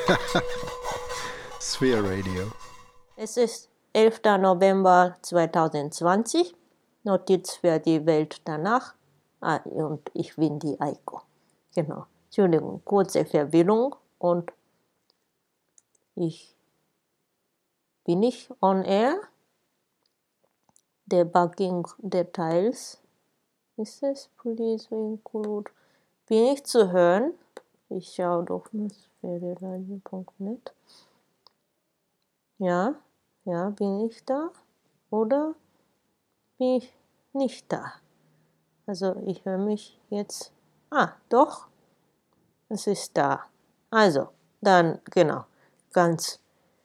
Sphere Radio. Es ist 11. November 2020. Notiz für die Welt danach. Und ich bin die Eiko. Genau. Entschuldigung, kurze Verwirrung. Und bin ich on air? Debugging Details. Ist es? Please include. Bin ich zu hören? Ich schaue doch mal sphäreradio.net. Ja, bin ich da? Oder bin ich nicht da? Also ich höre mich jetzt. Doch, es ist da. Also, dann genau, ganz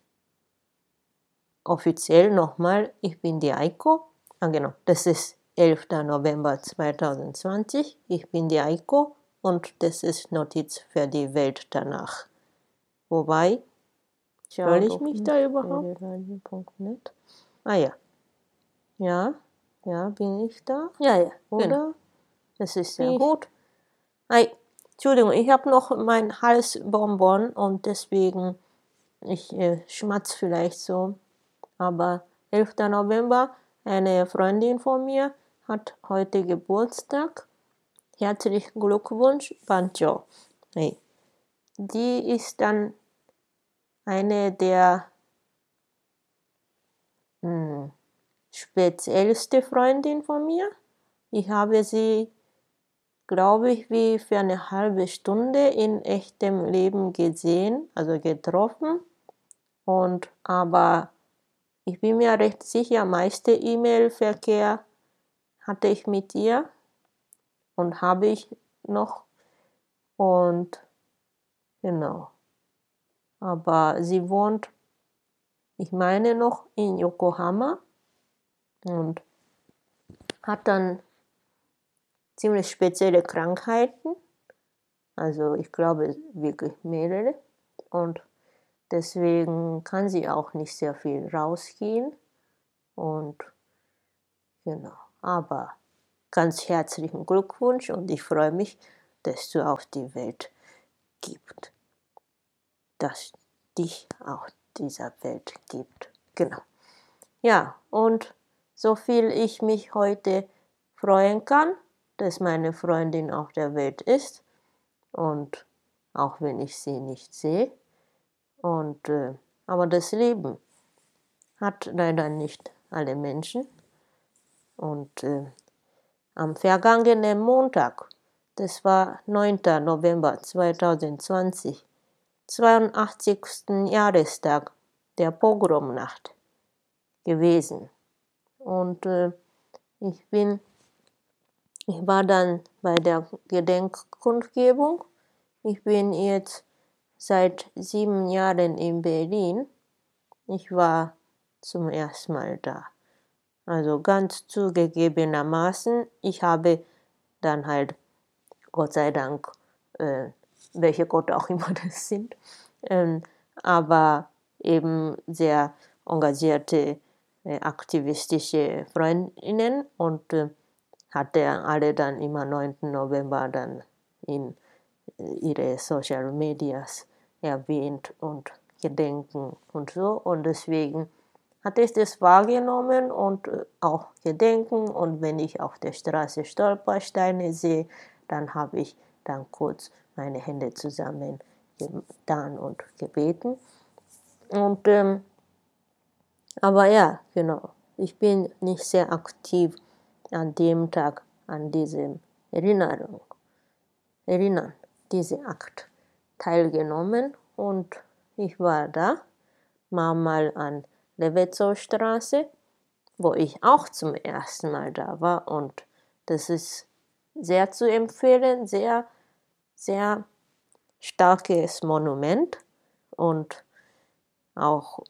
offiziell nochmal, ich bin die Eiko. Genau, das ist 11. November 2020. Ich bin die Eiko und das ist Notiz für die Welt danach. Wobei, höre ich mich da überhaupt? Radio.net. Ja. Ja, bin ich da? Ja, oder? Genau. Das ist sehr gut. Entschuldigung, ich habe noch mein Halsbonbon und deswegen, ich schmatze vielleicht so. Aber 11. November, eine Freundin von mir hat heute Geburtstag. Herzlichen Glückwunsch, Banjo. Hey. Die ist dann eine der speziellste Freundin von mir. Ich habe sie, glaube ich, wie für eine halbe Stunde in echtem Leben gesehen, also getroffen. Aber ich bin mir recht sicher, meiste E-Mail-Verkehr hatte ich mit ihr und habe ich noch. Und genau. Aber sie wohnt, ich meine, noch in Yokohama und hat dann ziemlich spezielle Krankheiten. Also ich glaube wirklich mehrere. Und deswegen kann sie auch nicht sehr viel rausgehen. Und genau. Aber ganz herzlichen Glückwunsch und ich freue mich, dass du auf die Welt gibst. Dass dich auf dieser Welt gibt. Genau. Ja, und so viel ich mich heute freuen kann, dass meine Freundin auf der Welt ist und auch wenn ich sie nicht sehe. Aber das Leben hat leider nicht alle Menschen. Und am vergangenen Montag, das war 9. November 2020, 82. Jahrestag der Pogromnacht gewesen. Und ich war dann bei der Gedenkkundgebung. Ich bin jetzt seit 7 Jahren in Berlin. Ich war zum ersten Mal da. Also ganz zugegebenermaßen, ich habe dann halt, Gott sei Dank, welche Gott auch immer das sind, aber eben sehr engagierte, aktivistische Freundinnen und hatte alle dann immer 9. November dann in ihre Social Medias erwähnt und gedenken und so. Und deswegen hatte ich das wahrgenommen und auch gedenken. Und wenn ich auf der Straße Stolpersteine sehe, dann habe ich dann kurz meine Hände zusammen getan und gebeten. Und aber ja, genau. Ich bin nicht sehr aktiv an dem Tag, an diesem Erinnern, diese Akt teilgenommen und ich war da, mal an Levetzow-Straße, wo ich auch zum ersten Mal da war und das ist sehr zu empfehlen, sehr, sehr starkes Monument und auch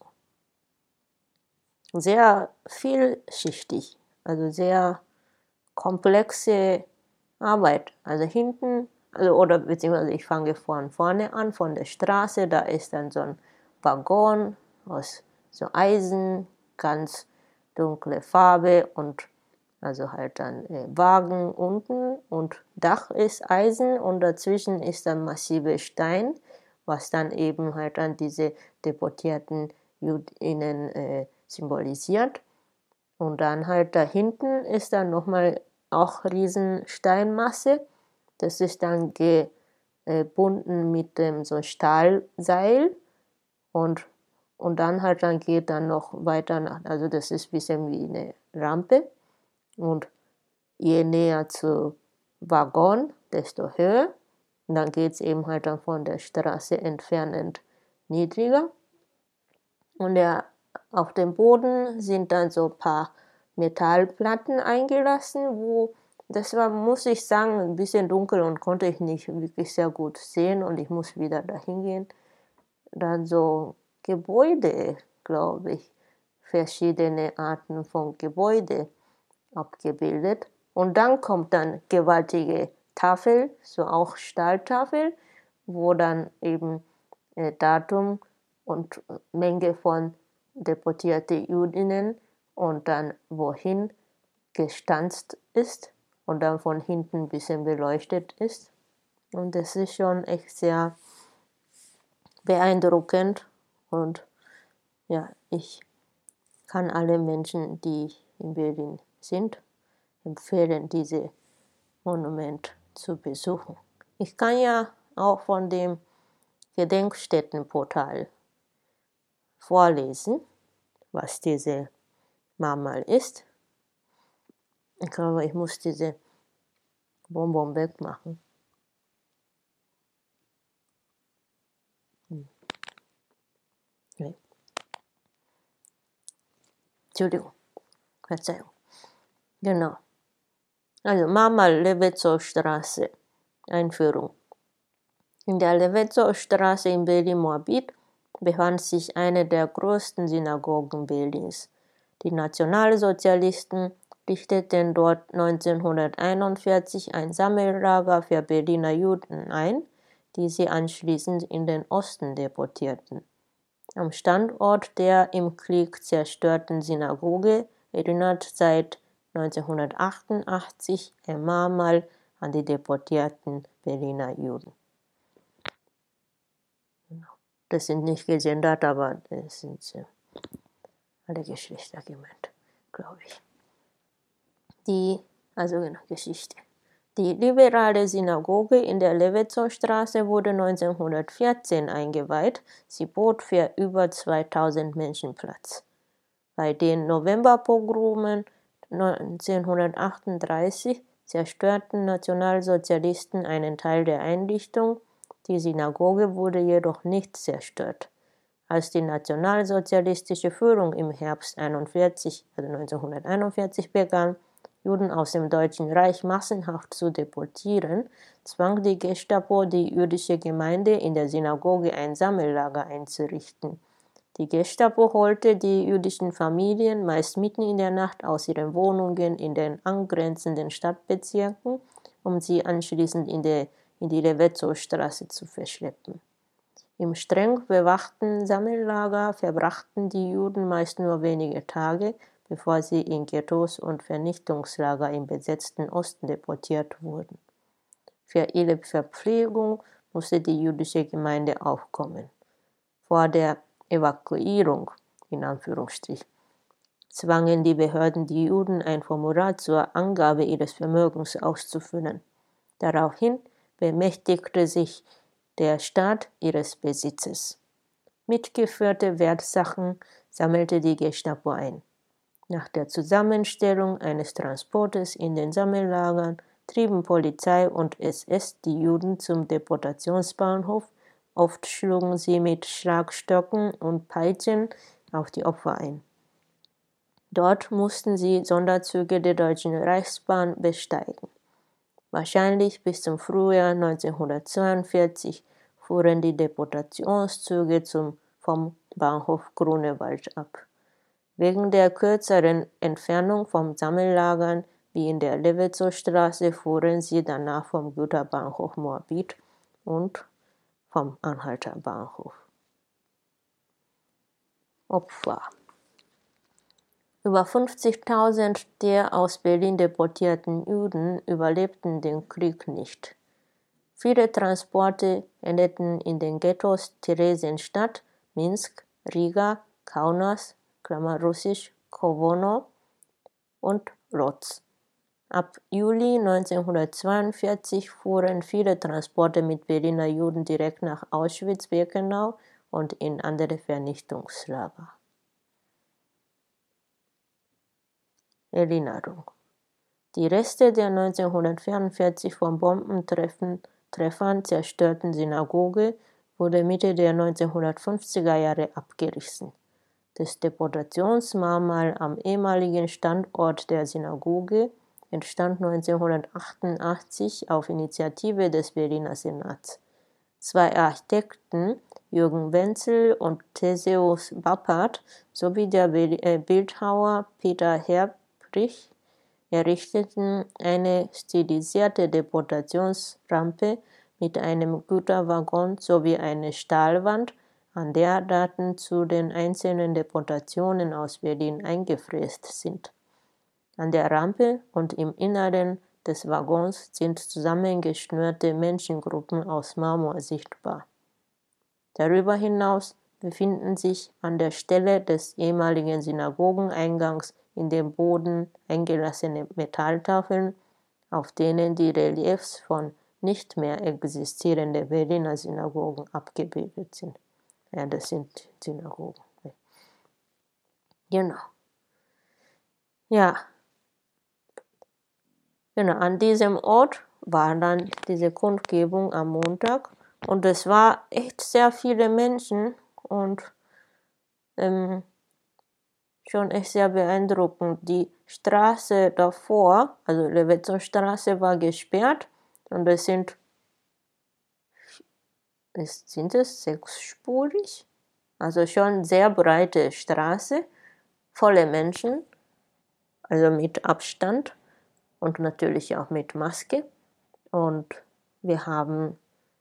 sehr vielschichtig, also sehr komplexe Arbeit. Also hinten, oder beziehungsweise ich fange von vorne an, von der Straße, da ist dann so ein Waggon aus so Eisen, ganz dunkle Farbe und also halt dann Wagen unten und Dach ist Eisen und dazwischen ist dann massive Stein was dann eben halt an diese deportierten Jüdinnen symbolisiert. Und dann halt da hinten ist dann nochmal auch riesen Steinmasse. Das ist dann gebunden mit dem so Stahlseil und dann halt dann geht dann noch weiter nach, also das ist ein bisschen wie eine Rampe und je näher zu Waggon, desto höher. Und dann geht es eben halt dann von der Straße entfernend niedriger. Und auf dem Boden sind dann so ein paar Metallplatten eingelassen, wo das war, muss ich sagen, ein bisschen dunkel und konnte ich nicht wirklich sehr gut sehen und ich muss wieder dahin gehen. Dann so Gebäude, glaube ich, verschiedene Arten von Gebäude abgebildet. Und dann kommt dann gewaltige Tafel, so auch Stahltafel, wo dann eben Datum und Menge von deportierte Jüdinnen und dann wohin gestanzt ist und dann von hinten ein bisschen beleuchtet ist. Und das ist schon echt sehr beeindruckend und ja, ich kann alle Menschen, die in Berlin sind, empfehlen, dieses Monument zu besuchen. Ich kann ja auch von dem Gedenkstättenportal vorlesen, was diese Mamal ist. Ich glaube, ich muss diese Bonbon wegmachen. Nee. Entschuldigung, Verzeihung. Genau. Also Mamal-Levetzow-Straße, Einführung. In der Levetzow-Straße in Berlin-Moabit befand sich eine der größten Synagogen Berlins. Die Nationalsozialisten richteten dort 1941 ein Sammellager für Berliner Juden ein, die sie anschließend in den Osten deportierten. Am Standort der im Krieg zerstörten Synagoge erinnert seit 1988 ein Mahnmal an die deportierten Berliner Juden. Das sind nicht gegendert, aber das sind alle Geschlechter gemeint, glaube ich. Geschichte. Die liberale Synagoge in der Levetzow-Straße wurde 1914 eingeweiht. Sie bot für über 2000 Menschen Platz. Bei den Novemberpogromen 1938 zerstörten Nationalsozialisten einen Teil der Einrichtung. Die Synagoge wurde jedoch nicht zerstört. Als die nationalsozialistische Führung im Herbst 1941 begann, Juden aus dem Deutschen Reich massenhaft zu deportieren, zwang die Gestapo die jüdische Gemeinde in der Synagoge ein Sammellager einzurichten. Die Gestapo holte die jüdischen Familien meist mitten in der Nacht aus ihren Wohnungen in den angrenzenden Stadtbezirken, um sie anschließend in die Levetzow-Straße zu verschleppen. Im streng bewachten Sammellager verbrachten die Juden meist nur wenige Tage, bevor sie in Ghettos und Vernichtungslager im besetzten Osten deportiert wurden. Für ihre Verpflegung musste die jüdische Gemeinde aufkommen. Vor der Evakuierung, in Anführungsstrich, zwangen die Behörden die Juden, ein Formular zur Angabe ihres Vermögens auszufüllen. Daraufhin bemächtigte sich der Staat ihres Besitzes. Mitgeführte Wertsachen sammelte die Gestapo ein. Nach der Zusammenstellung eines Transportes in den Sammellagern trieben Polizei und SS die Juden zum Deportationsbahnhof. Oft schlugen sie mit Schlagstöcken und Peitschen auf die Opfer ein. Dort mussten sie Sonderzüge der Deutschen Reichsbahn besteigen. Wahrscheinlich bis zum Frühjahr 1942 fuhren die Deportationszüge vom Bahnhof Grunewald ab. Wegen der kürzeren Entfernung vom Sammellagern wie in der Levetzow-Straße fuhren sie danach vom Güterbahnhof Moabit und vom Anhalter Bahnhof. Opfer. Über 50.000 der aus Berlin deportierten Juden überlebten den Krieg nicht. Viele Transporte endeten in den Ghettos Theresienstadt, Minsk, Riga, Kaunas, Russisch Kowono und Lodz. Ab Juli 1942 fuhren viele Transporte mit Berliner Juden direkt nach Auschwitz-Birkenau und in andere Vernichtungslager. Erinnerung: Die Reste der 1944 von Bombentreffern zerstörten Synagoge wurde Mitte der 1950er Jahre abgerissen. Das Deportationsmahnmal am ehemaligen Standort der Synagoge entstand 1988 auf Initiative des Berliner Senats. Zwei Architekten, Jürgen Wenzel und Theseus Bappert, sowie der Bildhauer Peter Herbrich errichteten eine stilisierte Deportationsrampe mit einem Güterwaggon sowie eine Stahlwand, an der Daten zu den einzelnen Deportationen aus Berlin eingefräst sind. An der Rampe und im Inneren des Waggons sind zusammengeschnürte Menschengruppen aus Marmor sichtbar. Darüber hinaus befinden sich an der Stelle des ehemaligen Synagogeneingangs in den Boden eingelassene Metalltafeln, auf denen die Reliefs von nicht mehr existierenden Berliner Synagogen abgebildet sind. Ja, das sind Synagogen. Genau. Ja. Genau, an diesem Ort war dann diese Kundgebung am Montag und es war echt sehr viele Menschen und schon echt sehr beeindruckend. Die Straße davor, also Levetzow-Straße, war gesperrt und sind es sechsspurig? Also schon sehr breite Straße, volle Menschen, also mit Abstand und natürlich auch mit Maske. Und wir haben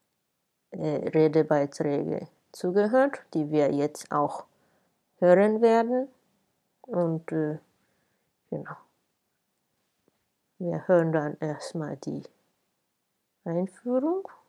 Redebeiträge zugehört, die wir jetzt auch hören werden. Und genau. Wir hören dann erstmal die Einführung.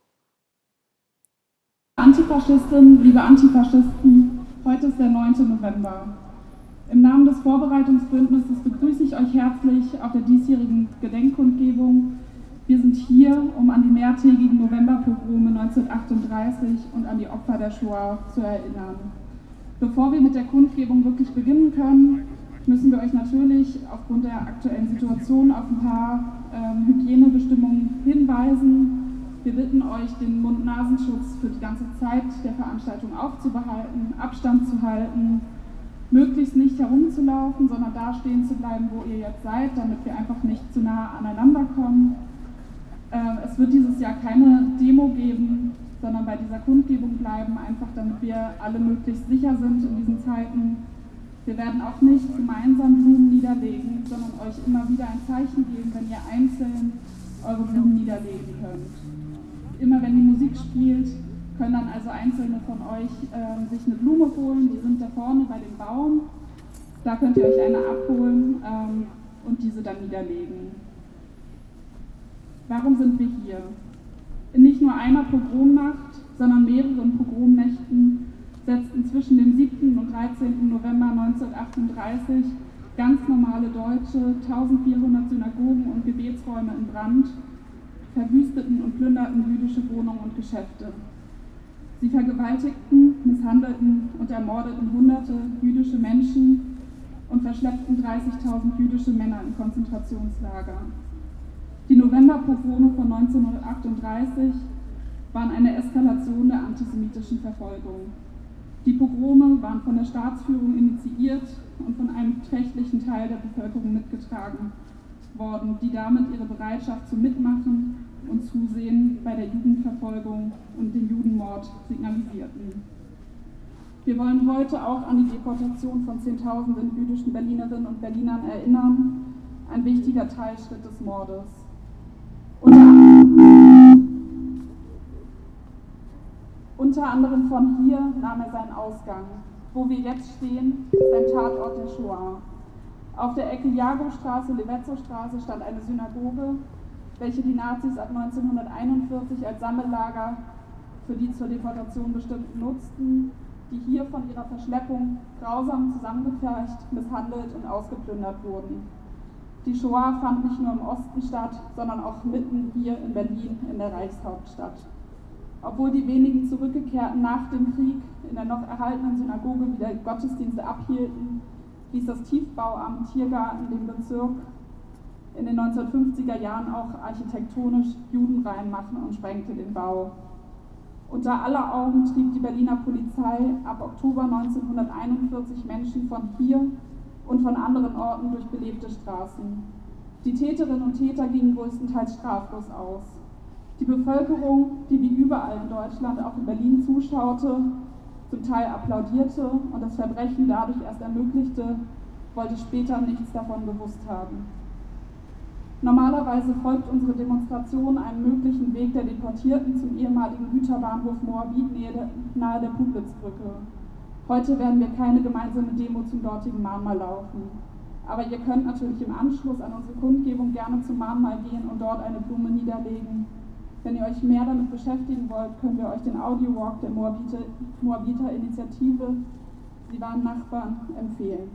Antifaschistin, liebe Antifaschisten, heute ist der 9. November. Im Namen des Vorbereitungsbündnisses begrüße ich euch herzlich auf der diesjährigen Gedenkkundgebung. Wir sind hier, um an die mehrtägigen Novemberpogrome 1938 und an die Opfer der Shoah zu erinnern. Bevor wir mit der Kundgebung wirklich beginnen können, müssen wir euch natürlich aufgrund der aktuellen Situation auf ein paar Hygienebestimmungen hinweisen. Wir bitten euch, den Mund-Nasenschutz für die ganze Zeit der Veranstaltung aufzubehalten, Abstand zu halten, möglichst nicht herumzulaufen, sondern da stehen zu bleiben, wo ihr jetzt seid, damit wir einfach nicht zu nah aneinander kommen. Es wird dieses Jahr keine Demo geben, sondern bei dieser Kundgebung bleiben, einfach damit wir alle möglichst sicher sind in diesen Zeiten. Wir werden auch nicht gemeinsam Blumen niederlegen, sondern euch immer wieder ein Zeichen geben, wenn ihr einzeln eure Blumen niederlegen könnt. Immer wenn die Musik spielt, können dann also Einzelne von euch sich eine Blume holen, die sind da vorne bei dem Baum. Da könnt ihr euch eine abholen und diese dann niederlegen. Warum sind wir hier? In nicht nur einer Pogromnacht, sondern mehreren Pogromnächten setzten zwischen dem 7. und 13. November 1938 ganz normale Deutsche 1400 Synagogen und Gebetsräume in Brand, verwüsteten und plünderten jüdische Wohnungen und Geschäfte. Sie vergewaltigten, misshandelten und ermordeten hunderte jüdische Menschen und verschleppten 30.000 jüdische Männer in Konzentrationslager. Die Novemberpogrome von 1938 waren eine Eskalation der antisemitischen Verfolgung. Die Pogrome waren von der Staatsführung initiiert und von einem beträchtlichen Teil der Bevölkerung mitgetragen worden, die damit ihre Bereitschaft zum Mitmachen und Zusehen bei der Judenverfolgung und dem Judenmord signalisierten. Wir wollen heute auch an die Deportation von Zehntausenden jüdischen Berlinerinnen und Berlinern erinnern, ein wichtiger Teilschritt des Mordes. Unter anderem von hier nahm er seinen Ausgang. Wo wir jetzt stehen, ist ein Tatort der Shoah. Auf der Ecke Jagowstraße, Levetzow-Straße stand eine Synagoge, welche die Nazis ab 1941 als Sammellager für die zur Deportation bestimmten nutzten, die hier von ihrer Verschleppung grausam zusammengepfercht, misshandelt und ausgeplündert wurden. Die Shoah fand nicht nur im Osten statt, sondern auch mitten hier in Berlin, in der Reichshauptstadt. Obwohl die wenigen Zurückgekehrten nach dem Krieg in der noch erhaltenen Synagoge wieder Gottesdienste abhielten, ließ das Tiefbauamt Tiergarten den Bezirk in den 1950er Jahren auch architektonisch judenrein machen und sprengte den Bau. Unter aller Augen trieb die Berliner Polizei ab Oktober 1941 Menschen von hier und von anderen Orten durch belebte Straßen. Die Täterinnen und Täter gingen größtenteils straflos aus. Die Bevölkerung, die wie überall in Deutschland auch in Berlin zuschaute, zum Teil applaudierte und das Verbrechen dadurch erst ermöglichte, wollte später nichts davon gewusst haben. Normalerweise folgt unsere Demonstration einem möglichen Weg der Deportierten zum ehemaligen Güterbahnhof Moabit nahe der Puglitzbrücke. Heute werden wir keine gemeinsame Demo zum dortigen Mahnmal laufen. Aber ihr könnt natürlich im Anschluss an unsere Kundgebung gerne zum Mahnmal gehen und dort eine Blume niederlegen. Wenn ihr euch mehr damit beschäftigen wollt, können wir euch den Audiowalk der Moabiter Initiative, Sie waren Nachbarn, empfehlen.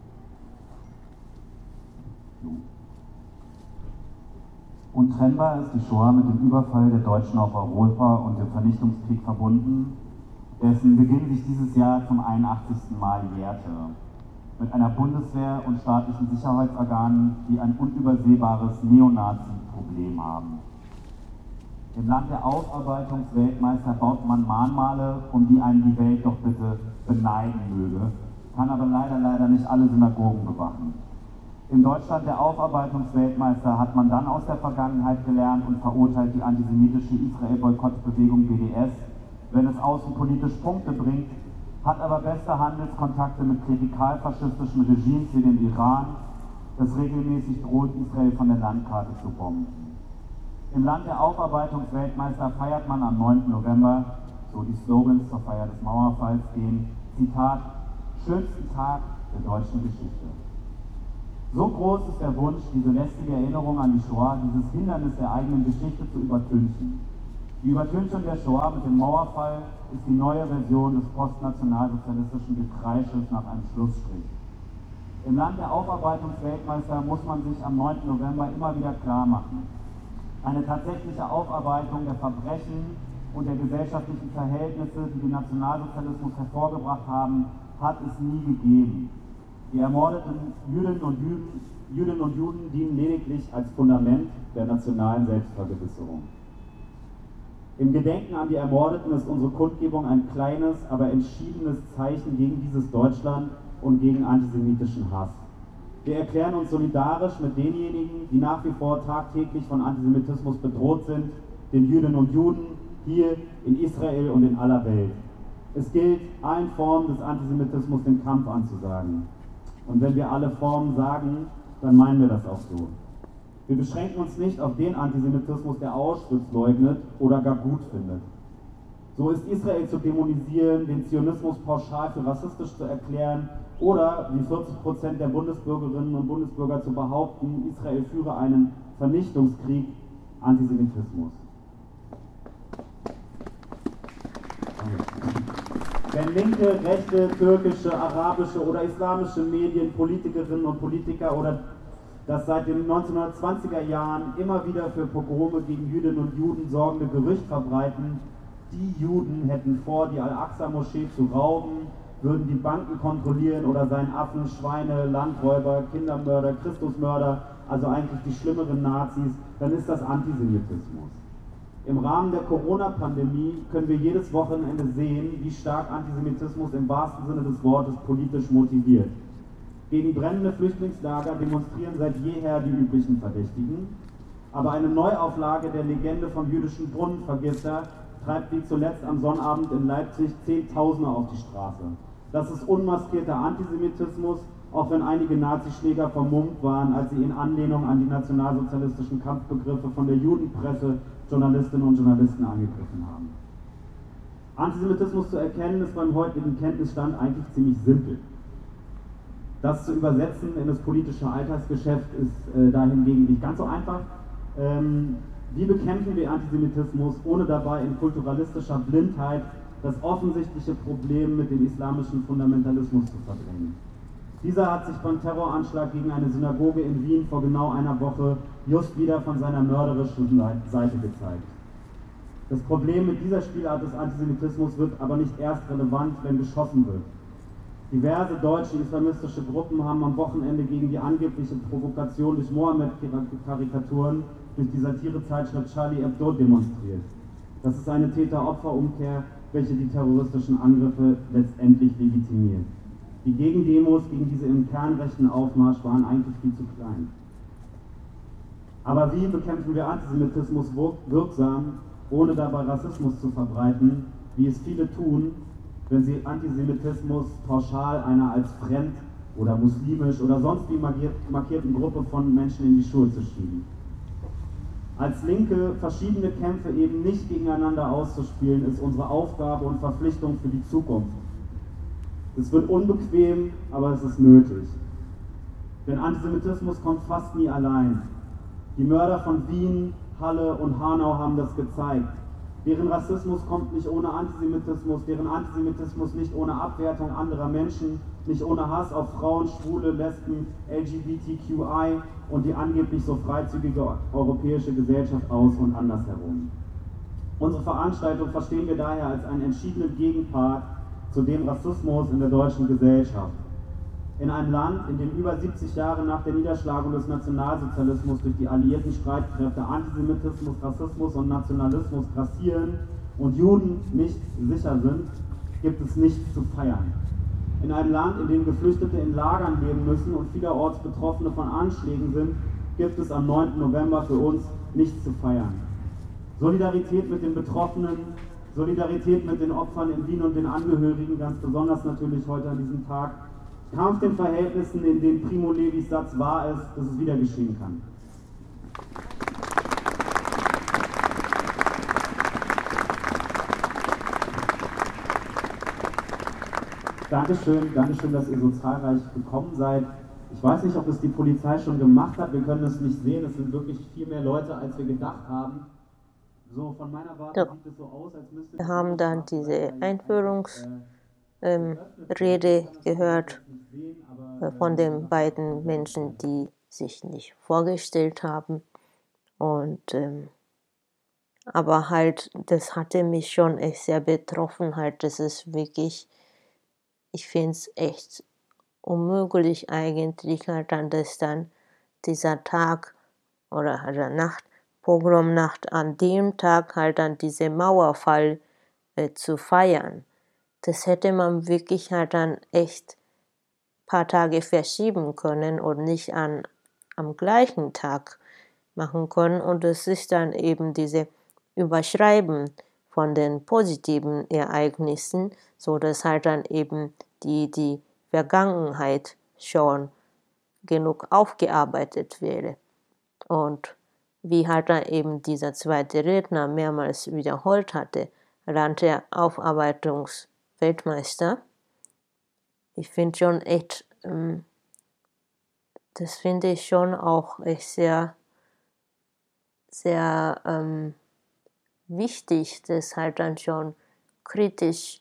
Untrennbar ist die Shoah mit dem Überfall der Deutschen auf Europa und dem Vernichtungskrieg verbunden, dessen Beginn sich dieses Jahr zum 81. Mal jährte. Mit einer Bundeswehr und staatlichen Sicherheitsorganen, die ein unübersehbares Neonazi-Problem haben. Im Land der Aufarbeitungsweltmeister baut man Mahnmale, um die einen die Welt doch bitte beneiden möge, kann aber leider nicht alle Synagogen bewachen. In Deutschland der Aufarbeitungsweltmeister hat man dann aus der Vergangenheit gelernt und verurteilt die antisemitische Israel-Boykottbewegung BDS, wenn es außenpolitisch Punkte bringt, hat aber beste Handelskontakte mit klerikalfaschistischen Regimes wie dem Iran, das regelmäßig droht, Israel von der Landkarte zu bomben. Im Land der Aufarbeitungsweltmeister feiert man am 9. November, so die Slogans zur Feier des Mauerfalls gehen, Zitat, schönsten Tag der deutschen Geschichte. So groß ist der Wunsch, diese lästige Erinnerung an die Shoah, dieses Hindernis der eigenen Geschichte zu übertünchen. Die Übertünchung der Shoah mit dem Mauerfall ist die neue Version des postnationalsozialistischen Gekreisches nach einem Schlussstrich. Im Land der Aufarbeitungsweltmeister muss man sich am 9. November immer wieder klar machen. Eine tatsächliche Aufarbeitung der Verbrechen und der gesellschaftlichen Verhältnisse, die den Nationalsozialismus hervorgebracht haben, hat es nie gegeben. Die ermordeten Jüdinnen und Juden dienen lediglich als Fundament der nationalen Selbstvergewisserung. Im Gedenken an die Ermordeten ist unsere Kundgebung ein kleines, aber entschiedenes Zeichen gegen dieses Deutschland und gegen antisemitischen Hass. Wir erklären uns solidarisch mit denjenigen, die nach wie vor tagtäglich von Antisemitismus bedroht sind, den Jüdinnen und Juden hier in Israel und in aller Welt. Es gilt, allen Formen des Antisemitismus den Kampf anzusagen. Und wenn wir alle Formen sagen, dann meinen wir das auch so. Wir beschränken uns nicht auf den Antisemitismus, der Auschwitz leugnet oder gar gut findet. So ist Israel zu dämonisieren, den Zionismus pauschal für rassistisch zu erklären oder, wie 40% der Bundesbürgerinnen und Bundesbürger zu behaupten, Israel führe einen Vernichtungskrieg, Antisemitismus. Wenn linke, rechte, türkische, arabische oder islamische Medien, Politikerinnen und Politiker oder das seit den 1920er Jahren immer wieder für Pogrome gegen Jüdinnen und Juden sorgende Gerücht verbreiten, die Juden hätten vor, die Al-Aqsa-Moschee zu rauben, würden die Banken kontrollieren oder seien Affen, Schweine, Landräuber, Kindermörder, Christusmörder, also eigentlich die schlimmeren Nazis, dann ist das Antisemitismus. Im Rahmen der Corona-Pandemie können wir jedes Wochenende sehen, wie stark Antisemitismus im wahrsten Sinne des Wortes politisch motiviert. Gegen brennende Flüchtlingslager demonstrieren seit jeher die üblichen Verdächtigen, aber eine Neuauflage der Legende vom jüdischen Brunnenvergifter treibt wie zuletzt am Sonnabend in Leipzig Zehntausende auf die Straße. Das ist unmaskierter Antisemitismus, auch wenn einige Nazischläger vermummt waren, als sie in Anlehnung an die nationalsozialistischen Kampfbegriffe von der Judenpresse Journalistinnen und Journalisten angegriffen haben. Antisemitismus zu erkennen ist beim heutigen Kenntnisstand eigentlich ziemlich simpel. Das zu übersetzen in das politische Alltagsgeschäft ist dahingegen nicht ganz so einfach. Wie bekämpfen wir Antisemitismus, ohne dabei in kulturalistischer Blindheit das offensichtliche Problem mit dem islamischen Fundamentalismus zu verdrängen? Dieser hat sich beim Terroranschlag gegen eine Synagoge in Wien vor genau einer Woche just wieder von seiner mörderischen Seite gezeigt. Das Problem mit dieser Spielart des Antisemitismus wird aber nicht erst relevant, wenn geschossen wird. Diverse deutsche islamistische Gruppen haben am Wochenende gegen die angebliche Provokation durch Mohammed-Karikaturen durch die Satirezeitschrift Charlie Hebdo demonstriert. Das ist eine Täter-Opfer-Umkehr, welche die terroristischen Angriffe letztendlich legitimiert. Die Gegendemos gegen diese im Kern rechten Aufmarsch waren eigentlich viel zu klein. Aber wie bekämpfen wir Antisemitismus wirksam, ohne dabei Rassismus zu verbreiten, wie es viele tun, wenn sie Antisemitismus pauschal einer als fremd oder muslimisch oder sonst wie markierten Gruppe von Menschen in die Schuhe zu schieben? Als Linke verschiedene Kämpfe eben nicht gegeneinander auszuspielen, ist unsere Aufgabe und Verpflichtung für die Zukunft. Es wird unbequem, aber es ist nötig. Denn Antisemitismus kommt fast nie allein. Die Mörder von Wien, Halle und Hanau haben das gezeigt. Deren Rassismus kommt nicht ohne Antisemitismus, deren Antisemitismus nicht ohne Abwertung anderer Menschen, nicht ohne Hass auf Frauen, Schwule, Lesben, LGBTQI und die angeblich so freizügige europäische Gesellschaft aus und andersherum. Unsere Veranstaltung verstehen wir daher als einen entschiedenen Gegenpart zu dem Rassismus in der deutschen Gesellschaft. In einem Land, in dem über 70 Jahre nach der Niederschlagung des Nationalsozialismus durch die alliierten Streitkräfte Antisemitismus, Rassismus und Nationalismus grassieren und Juden nicht sicher sind, gibt es nichts zu feiern. In einem Land, in dem Geflüchtete in Lagern leben müssen und vielerorts Betroffene von Anschlägen sind, gibt es am 9. November für uns nichts zu feiern. Solidarität mit den Betroffenen, Solidarität mit den Opfern in Wien und den Angehörigen, ganz besonders natürlich heute an diesem Tag. Kampf den Verhältnissen, in denen Primo Levis Satz wahr ist, dass es wieder geschehen kann. Dankeschön, dass ihr so zahlreich gekommen seid. Ich weiß nicht, ob es die Polizei schon gemacht hat, wir können es nicht sehen, es sind wirklich viel mehr Leute, als wir gedacht haben. So, von meiner Warte sieht es so aus, als müsste... Wir haben dann diese Einführungsrede gehört von den beiden Menschen, die sich nicht vorgestellt haben. Und aber halt, das hatte mich schon echt sehr betroffen. Halt, das ist wirklich, ich finde es echt unmöglich eigentlich, halt dann, dass dann dieser Tag oder halt Nacht, Pogromnacht, an dem Tag halt dann diese Mauerfall zu feiern. Das hätte man wirklich halt dann echt ein paar Tage verschieben können und nicht am gleichen Tag machen können. Und es ist dann eben diese Überschreiben von den positiven Ereignissen, so dass halt dann eben die Vergangenheit schon genug aufgearbeitet wäre. Und wie halt dann eben dieser zweite Redner mehrmals wiederholt hatte, Land der Aufarbeitungsweltmeister. Ich finde schon echt, das finde ich schon auch echt sehr, sehr wichtig, das halt dann schon kritisch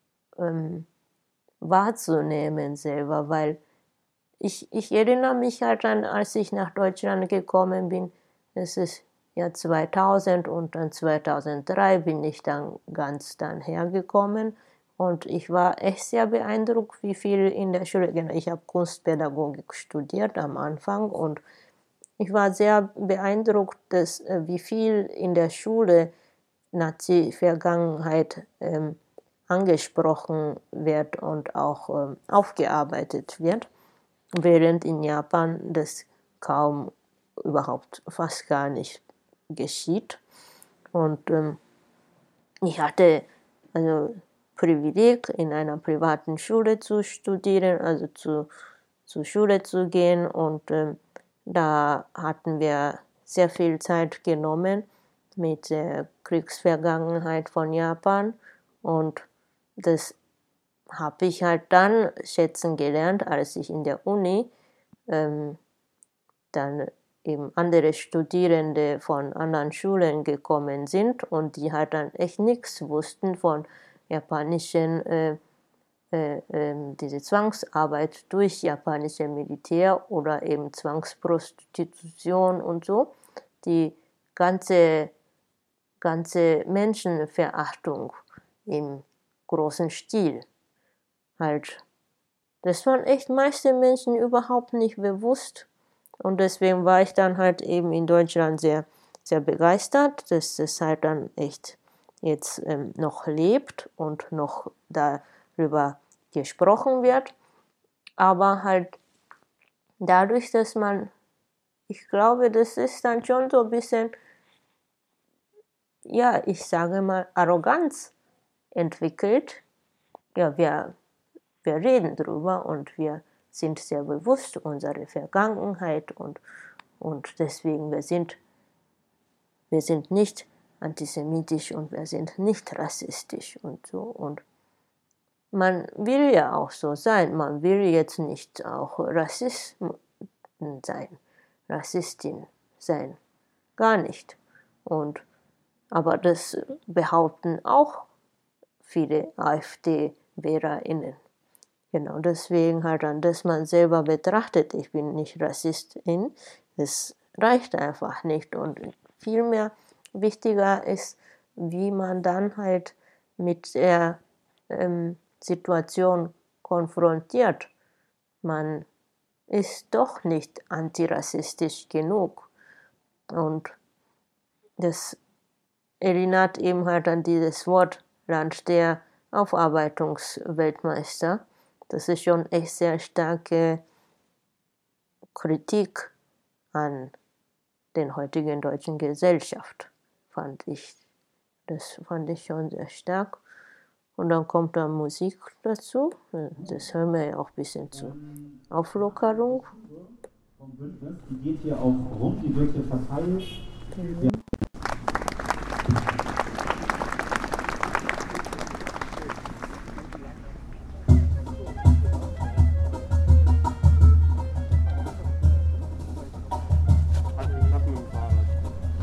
wahrzunehmen selber, weil ich erinnere mich halt dann, als ich nach Deutschland gekommen bin, das ist ja 2000 und dann 2003 bin ich dann ganz dann hergekommen und ich war echt sehr beeindruckt, wie viel in der Schule, ich habe Kunstpädagogik studiert am Anfang und ich war sehr beeindruckt, dass, wie viel in der Schule Nazi-Vergangenheit angesprochen wird und auch aufgearbeitet wird, während in Japan das kaum überhaupt fast gar nicht geschieht. Und ich hatte also Privileg, in einer privaten Schule zu studieren, also zur Schule zu gehen und da hatten wir sehr viel Zeit genommen mit der Kriegsvergangenheit von Japan und das habe ich halt dann schätzen gelernt, als ich in der Uni dann eben andere Studierende von anderen Schulen gekommen sind und die halt dann echt nichts wussten von japanischen diese Zwangsarbeit durch japanische Militär oder eben Zwangsprostitution und so, die ganze Menschenverachtung im großen Stil. Halt, das waren echt meiste Menschen überhaupt nicht bewusst. Und deswegen war ich dann halt eben in Deutschland sehr, sehr begeistert, dass das halt dann echt jetzt noch lebt und noch darüber gesprochen wird. Aber halt dadurch, dass man, ich glaube, das ist dann schon so ein bisschen, ja, ich sage mal, Arroganz entwickelt. Ja, wir reden drüber und wir sind sehr bewusst unserer Vergangenheit und deswegen wir sind nicht antisemitisch und wir sind nicht rassistisch und so. Und man will ja auch so sein. Man will jetzt nicht auch Rassistin sein. Gar nicht. Aber das behaupten auch viele AfD-WählerInnen. Genau, deswegen halt dann, dass man selber betrachtet, ich bin nicht Rassistin, das reicht einfach nicht. Und vielmehr wichtiger ist, wie man dann halt mit der Situation konfrontiert. Man ist doch nicht antirassistisch genug. Und das erinnert eben halt an dieses Wort Land der Aufarbeitungsweltmeister. Das ist schon echt sehr starke Kritik an der heutigen deutschen Gesellschaft, fand ich. Das fand ich schon sehr stark. Und dann kommt da Musik dazu. Das hören wir ja auch ein bisschen zur Auflockerung. Die geht hier auch rum, die wird hier verteilt.